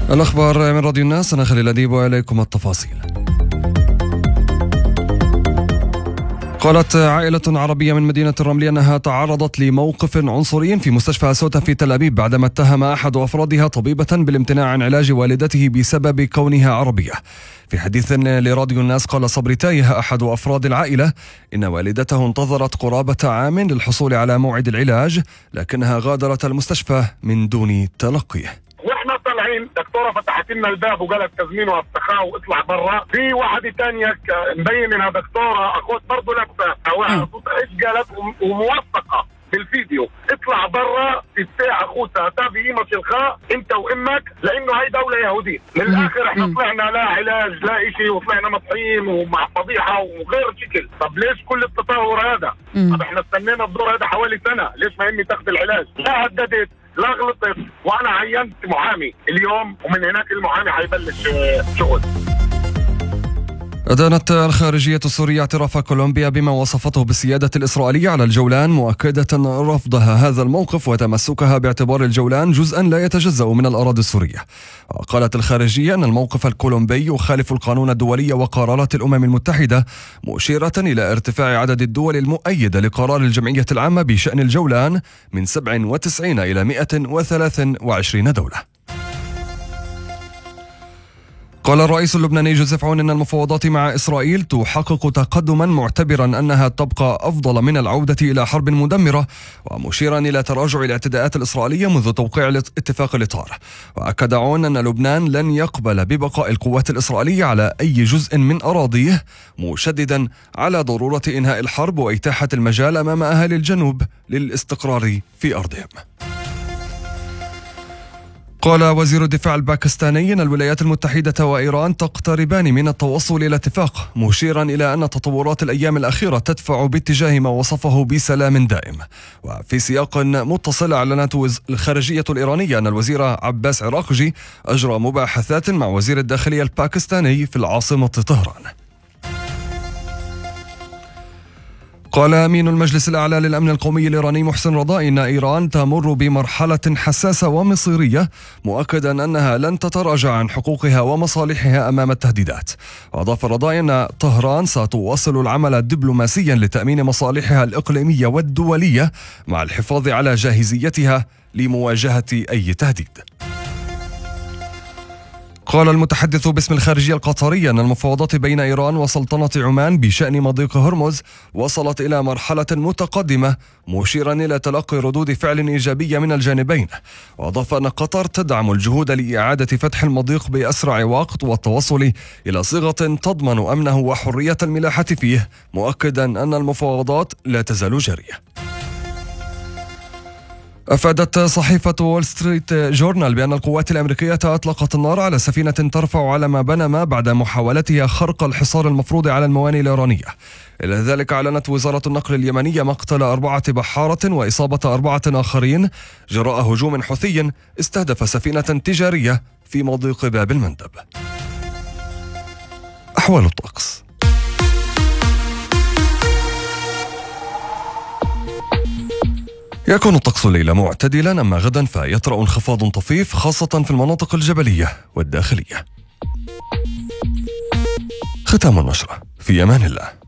الأخبار من راديو الناس، أنا خليل أديب وإليكم التفاصيل. قالت عائلة عربية من مدينة الرملية أنها تعرضت لموقف عنصري في مستشفى سوتا في تل أبيب بعدما اتهم أحد أفرادها طبيبة بالامتناع عن علاج والدته بسبب كونها عربية. في حديث لراديو الناس قال صبري تايه أحد أفراد العائلة إن والدته انتظرت قرابة عام للحصول على موعد العلاج، لكنها غادرت المستشفى من دون تلقيه. واحنا طالعين دكتوره فتحت لنا الباب وقالت تزمينه افتخاه واطلع برا. في واحده ثانيه مبين انها دكتوره اخوت برضه لابسه ايش قالت وموثقه بالفيديو، اطلع برا في الساعه اخوتها تابي قيمه الخاء انت وامك لانه هاي دوله يهوديه. من الاخر احنا طلعنا لا علاج لا شيء وطلعنا مطحين ومع فضيحه وغير شكل. طب ليش كل التطور هذا؟ طب احنا استنينا الدور هذا حوالي سنه، ليش ما امي تاخذ العلاج؟ لا هددت لا غلطت، وانا عينت محامي اليوم ومن هناك المحامي حيبلش شغل. أدانت الخارجية السورية اعتراف كولومبيا بما وصفته بالسيادة الإسرائيلية على الجولان، مؤكدة رفضها هذا الموقف وتمسكها باعتبار الجولان جزءا لا يتجزأ من الأراضي السورية. قالت الخارجية أن الموقف الكولومبي يخالف القانون الدولي وقرارات الأمم المتحدة، مشيرة إلى ارتفاع عدد الدول المؤيدة لقرار الجمعية العامة بشأن الجولان من 97 إلى 123 دولة. قال الرئيس اللبناني جوزيف عون إن المفاوضات مع إسرائيل تحقق تقدما، معتبرا أنها تبقى أفضل من العودة إلى حرب مدمرة، ومشيرا إلى تراجع الاعتداءات الإسرائيلية منذ توقيع اتفاق الإطار. وأكد عون أن لبنان لن يقبل ببقاء القوات الإسرائيلية على أي جزء من أراضيه، مشددا على ضرورة إنهاء الحرب وإتاحة المجال أمام أهالي الجنوب للاستقرار في أرضهم. قال وزير الدفاع الباكستاني أن الولايات المتحدة وإيران تقتربان من التوصل إلى اتفاق، مشيرا إلى أن تطورات الأيام الأخيرة تدفع باتجاه ما وصفه بسلام دائم. وفي سياق متصل أعلنت الخارجية الإيرانية أن الوزير عباس عراقجي أجرى مباحثات مع وزير الداخلية الباكستاني في العاصمة طهران. قال أمين المجلس الأعلى للأمن القومي الإيراني محسن رضائي أن إيران تمر بمرحلة حساسة ومصيرية، مؤكدا أنها لن تتراجع عن حقوقها ومصالحها أمام التهديدات. وأضاف رضائي أن طهران ستواصل العمل دبلوماسيا لتأمين مصالحها الإقليمية والدولية مع الحفاظ على جاهزيتها لمواجهة أي تهديد. قال المتحدث باسم الخارجية القطرية أن المفاوضات بين إيران وسلطنة عمان بشأن مضيق هرمز وصلت إلى مرحلة متقدمة، مشيرا إلى تلقي ردود فعل إيجابية من الجانبين. وأضاف أن قطر تدعم الجهود لإعادة فتح المضيق بأسرع وقت والتوصل إلى صيغة تضمن أمنه وحرية الملاحة فيه، مؤكدا أن المفاوضات لا تزال جارية. أفادت صحيفة وول ستريت جورنال بأن القوات الأمريكية أطلقت النار على سفينة ترفع علم بنما بعد محاولتها خرق الحصار المفروض على الموانئ الإيرانية. إلى ذلك أعلنت وزارة النقل اليمنية مقتل 4 بحارة وإصابة 4 آخرين جراء هجوم حوثي استهدف سفينة تجارية في مضيق باب المندب. أحوال الطقس. يكون الطقس الليلة معتدلا، أما غدا فيطرأ انخفاض طفيف خاصة في المناطق الجبلية والداخلية. ختام النشرة، في أمان الله.